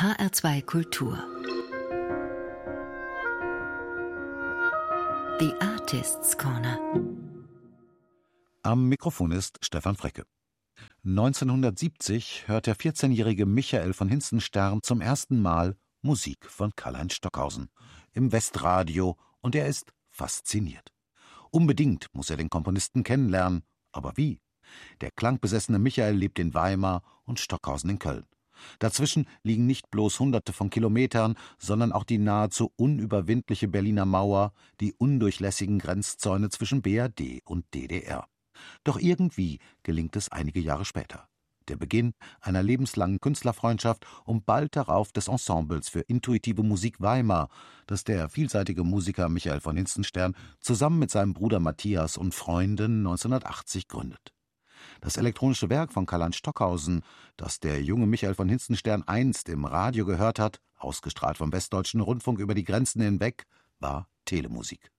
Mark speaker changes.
Speaker 1: HR2 Kultur. The Artists' Corner.
Speaker 2: Am Mikrofon ist Stefan Frecke. 1970 hört der 14-jährige Michael von Hinzenstern zum ersten Mal Musik von Karlheinz Stockhausen im Westradio und er ist fasziniert. Unbedingt muss er den Komponisten kennenlernen, aber wie? Der klangbesessene Michael lebt in Weimar und Stockhausen in Köln. Dazwischen liegen nicht bloß Hunderte von Kilometern, sondern auch die nahezu unüberwindliche Berliner Mauer, die undurchlässigen Grenzzäune zwischen BRD und DDR. Doch irgendwie gelingt es einige Jahre später. Der Beginn einer lebenslangen Künstlerfreundschaft und bald darauf des Ensembles für intuitive Musik Weimar, das der vielseitige Musiker Michael von Hinzenstern zusammen mit seinem Bruder Matthias und Freunden 1980 gründet. Das elektronische Werk von Karlheinz Stockhausen, das der junge Michael von Hinzenstern einst im Radio gehört hat, ausgestrahlt vom Westdeutschen Rundfunk über die Grenzen hinweg, war Telemusik.